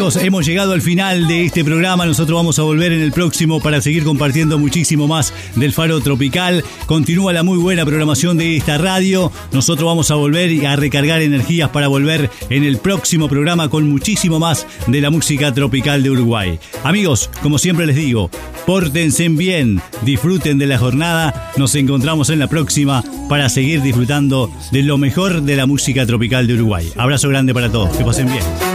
amigos, hemos llegado al final de este programa. Nosotros vamos a volver en el próximo para seguir compartiendo muchísimo más del Faro Tropical. Continúa la muy buena programación de esta radio. Nosotros vamos a volver a recargar energías para volver en el próximo programa con muchísimo más de la música tropical de Uruguay. Amigos, como siempre les digo, pórtense bien, disfruten de la jornada. Nos encontramos en la próxima para seguir disfrutando de lo mejor de la música tropical de Uruguay. Abrazo grande para todos, que pasen bien.